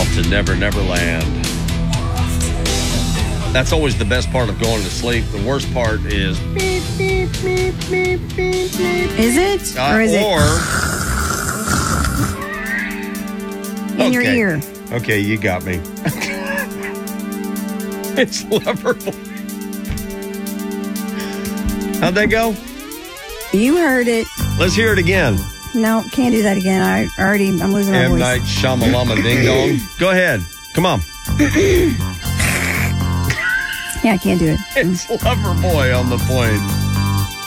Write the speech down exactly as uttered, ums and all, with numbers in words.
to Never Never Land. That's always the best part of going to sleep. The worst part is beep, beep, beep, beep, beep, beep. Is it? Uh, or is or, it in your okay. ear? Okay, you got me. It's Loverboy. How'd that go? You heard it. Let's hear it again. No, can't do that again. I already, I'm losing my M. voice. Night Shyamalama Ding Dong. Go ahead. Come on. Yeah, I can't do it. It's Loverboy on the point.